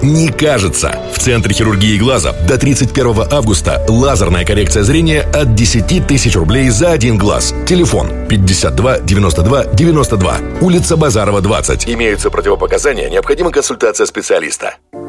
не кажется. В Центре хирургии глаза до 31 августа лазерная коррекция зрения от 10 тысяч рублей за один глаз. Телефон 52 92 92. Улица Базарова, 20. Имеются противопоказания, необходима консультация специалиста.